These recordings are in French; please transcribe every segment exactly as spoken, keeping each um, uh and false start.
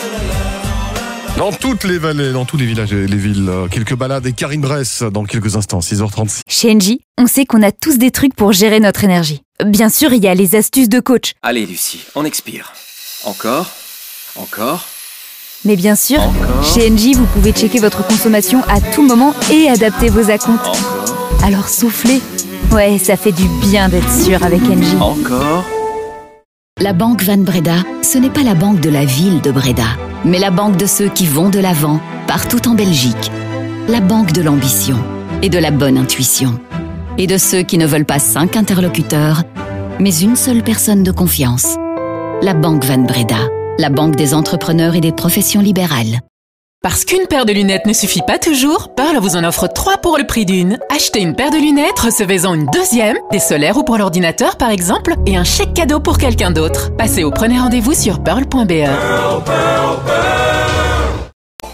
Dans toutes les vallées, dans tous les villages et les villes, quelques balades et Karine Bress dans quelques instants, six heures trente-six. Chez Engie, on sait qu'on a tous des trucs pour gérer notre énergie. Bien sûr, il y a les astuces de coach. Allez Lucie, on expire. Encore, encore. Mais bien sûr, Encore. Chez Engie, vous pouvez checker votre consommation à tout moment et adapter vos acomptes. Encore. Alors soufflez. Ouais, ça fait du bien d'être sûr avec Engie. Encore. La banque Van Breda, ce n'est pas la banque de la ville de Breda, mais la banque de ceux qui vont de l'avant, partout en Belgique. La banque de l'ambition et de la bonne intuition. Et de ceux qui ne veulent pas cinq interlocuteurs, mais une seule personne de confiance. La banque Van Breda, la banque des entrepreneurs et des professions libérales. Parce qu'une paire de lunettes ne suffit pas toujours, Pearl vous en offre trois pour le prix d'une. Achetez une paire de lunettes, recevez-en une deuxième, des solaires ou pour l'ordinateur par exemple, et un chèque cadeau pour quelqu'un d'autre. Passez au premier rendez-vous sur pearl point b e. Pearl, Pearl, Pearl.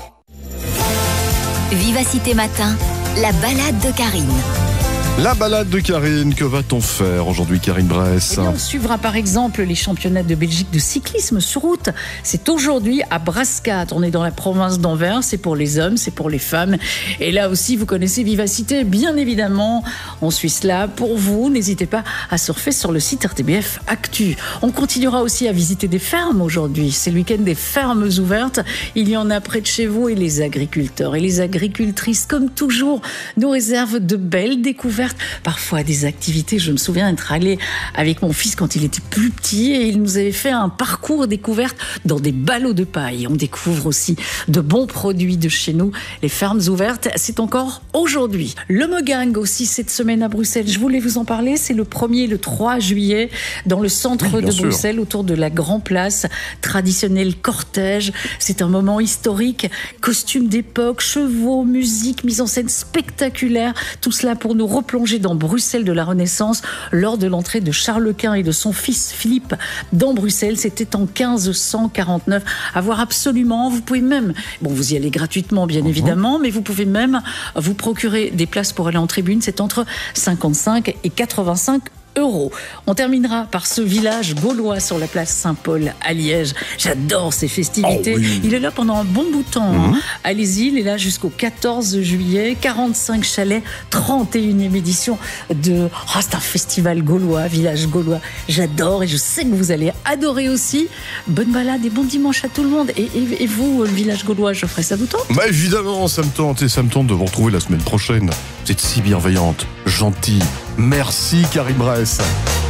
Vivacité Matin, la balade de Karine. La balade de Karine, que va-t-on faire aujourd'hui, Karine Bress? Eh bien, on suivra par exemple les championnats de Belgique de cyclisme sur route. C'est aujourd'hui à Brascat. On est dans la province d'Anvers. C'est pour les hommes, c'est pour les femmes. Et là aussi, vous connaissez Vivacité, bien évidemment. On suit cela pour vous. N'hésitez pas à surfer sur le site R T B F Actu. On continuera aussi à visiter des fermes aujourd'hui. C'est le week-end des fermes ouvertes. Il y en a près de chez vous et les agriculteurs et les agricultrices, comme toujours, nous réservent de belles découvertes. Parfois des activités. Je me souviens être allée avec mon fils quand il était plus petit et il nous avait fait un parcours découverte dans des ballots de paille. On découvre aussi de bons produits de chez nous. Les fermes ouvertes, c'est encore aujourd'hui. Le Mogang aussi cette semaine à Bruxelles. Je voulais vous en parler. C'est le premier et le trois juillet dans le centre oui, de sûr. Bruxelles autour de la Grand Place. Traditionnel cortège. C'est un moment historique. Costumes d'époque, chevaux, musique, mise en scène spectaculaire. Tout cela pour nous replonger dans Bruxelles de la Renaissance lors de l'entrée de Charles Quint et de son fils Philippe dans Bruxelles. C'était en quinze cent quarante-neuf. À voir absolument. Vous pouvez même, bon, vous y allez gratuitement, bien évidemment, mais vous pouvez même vous procurer des places pour aller en tribune. C'est entre cinquante-cinq et quatre-vingt-cinq euros. On terminera par ce village gaulois sur la place Saint-Paul à Liège. J'adore ces festivités. Oh oui. Il est là pendant un bon bout de temps. Mmh. Hein. Allez-y, il est là jusqu'au quatorze juillet. quarante-cinq chalets, trente et unième édition de... Oh, c'est un festival gaulois, village gaulois. J'adore et je sais que vous allez adorer aussi. Bonne balade et bon dimanche à tout le monde. Et, et, et vous, le village gaulois, Geoffrey, ça vous tente? Bah évidemment, ça me tente et ça me tente de vous retrouver la semaine prochaine. Vous êtes si bienveillante, gentille. Merci Karine Bress.